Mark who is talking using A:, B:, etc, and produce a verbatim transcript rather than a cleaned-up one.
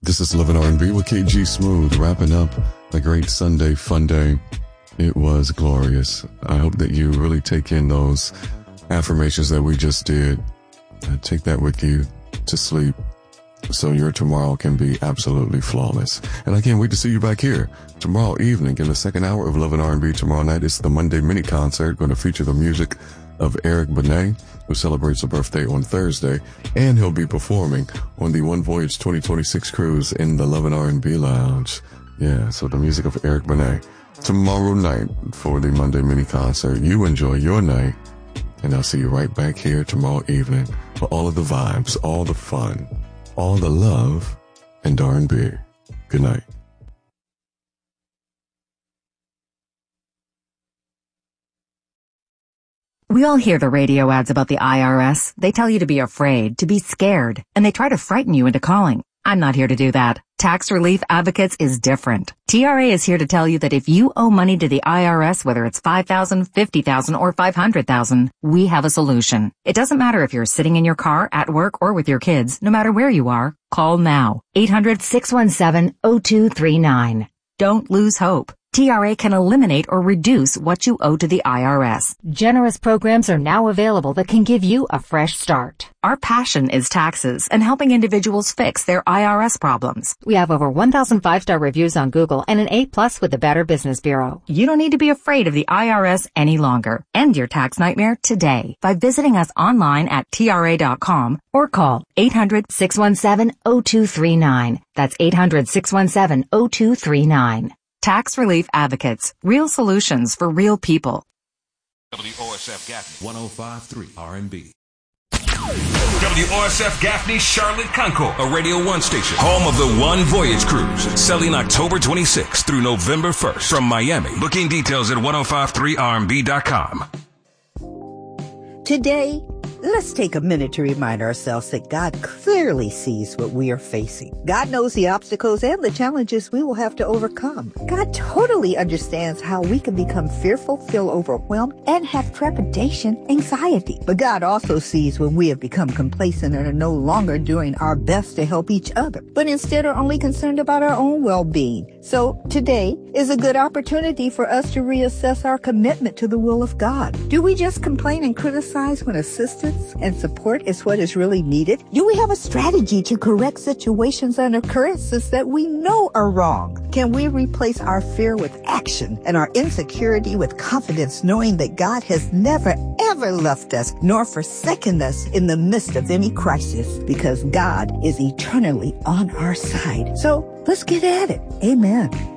A: This is Living R and B with K G Smooth, wrapping up a great Sunday fun day. It was glorious. I hope that you really take in those affirmations that we just did. Uh, take that with you to sleep so your tomorrow can be absolutely flawless. And I can't wait to see you back here tomorrow evening in the second hour of Living R and B. Tomorrow night is the Monday mini concert, going to feature the music of Eric Benet, who celebrates a birthday on Thursday, and he'll be performing on the One Voyage twenty twenty-six cruise in the Lovin' R and B Lounge. Yeah, so the music of Eric Benet. Tomorrow night for the Monday mini concert. You enjoy your night, and I'll see you right back here tomorrow evening for all of the vibes, all the fun, all the love, and R and B. Good night.
B: We all hear the radio ads about the I R S. They tell you to be afraid, to be scared, and they try to frighten you into calling. I'm not here to do that. Tax Relief Advocates is different. T R A is here to tell you that if you owe money to the I R S, whether it's five thousand dollars, fifty thousand dollars, or five hundred thousand dollars, we have a solution. It doesn't matter if you're sitting in your car, at work, or with your kids. No matter where you are, call now. eight hundred, six one seven, zero two three nine. Don't lose hope. T R A can eliminate or reduce what you owe to the I R S. Generous programs are now available that can give you a fresh start. Our passion is taxes and helping individuals fix their I R S problems. We have over one thousand five-star reviews on Google and an A plus with the Better Business Bureau. You don't need to be afraid of the I R S any longer. End your tax nightmare today by visiting us online at T R A dot com or call eight hundred, six one seven, zero two three nine. That's eight hundred, six one seven, zero two three nine. Tax Relief Advocates. Real solutions for real people.
C: W O S F Gaffney, one oh five point three R and B. W O S F Gaffney, Charlotte Concours, a Radio one station, home of the One Voyage cruise, selling October twenty-sixth through November first from Miami. Booking details at ten fifty-three R and B dot com.
D: Today, let's take a minute to remind ourselves that God clearly sees what we are facing. God knows the obstacles and the challenges we will have to overcome. God totally understands how we can become fearful, feel overwhelmed, and have trepidation, anxiety. But God also sees when we have become complacent and are no longer doing our best to help each other, but instead are only concerned about our own well-being. So today is a good opportunity for us to reassess our commitment to the will of God. Do we just complain and criticize when assistance and support is what is really needed? Do we have a strategy to correct situations and occurrences that we know are wrong? Can we replace our fear with action and our insecurity with confidence, knowing that God has never, ever left us nor forsaken us in the midst of any crisis, because God is eternally on our side? So let's get at it. Amen.